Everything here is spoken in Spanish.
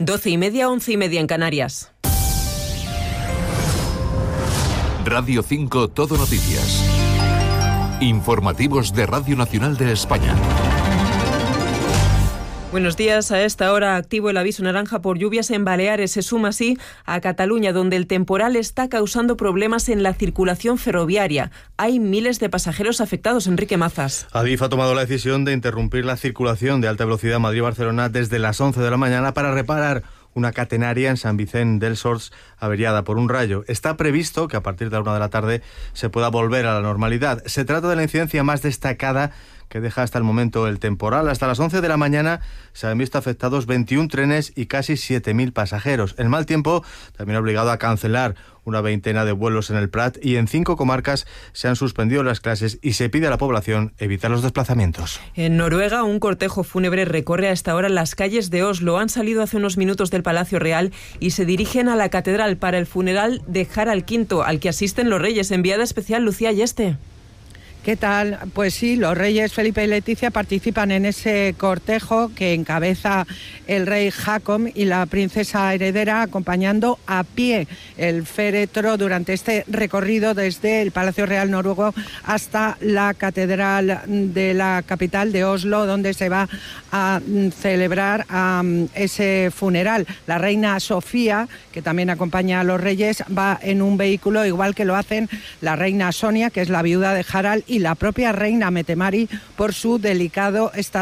12:30, 11:30 en Canarias. Radio 5 Todo Noticias. Informativos de Radio Nacional de España. Buenos días. A esta hora activo el aviso naranja por lluvias en Baleares. Se suma así a Cataluña, donde el temporal está causando problemas en la circulación ferroviaria. Hay miles de pasajeros afectados. Enrique Mazas. Adif ha tomado la decisión de interrumpir la circulación de alta velocidad Madrid-Barcelona desde las 11 de la mañana para reparar una catenaria en Sant Vicent dels Horts averiada por un rayo. Está previsto que a partir de la 1 de la tarde se pueda volver a la normalidad. Se trata de la incidencia más destacada que deja hasta el momento el temporal. Hasta las 11 de la mañana se han visto afectados 21 trenes y casi 7.000 pasajeros. El mal tiempo también ha obligado a cancelar una veintena de vuelos en el Prat y en 5 comarcas se han suspendido las clases y se pide a la población evitar los desplazamientos. En Noruega, un cortejo fúnebre recorre a esta hora las calles de Oslo. Han salido hace unos minutos del Palacio Real y se dirigen a la catedral para el funeral de Harald V, al que asisten los reyes. Enviada especial Lucía Ayeste. ¿Qué tal? Pues sí, los reyes Felipe y Leticia participan en ese cortejo que encabeza el rey Haakon y la princesa heredera, acompañando a pie el féretro durante este recorrido desde el Palacio Real noruego hasta la catedral de la capital de Oslo, donde se va a celebrar ese funeral. La reina Sofía, que también acompaña a los reyes, va en un vehículo, igual que lo hacen la reina Sonia, que es la viuda de Harald, y la propia reina Mette-Marit por su delicado estado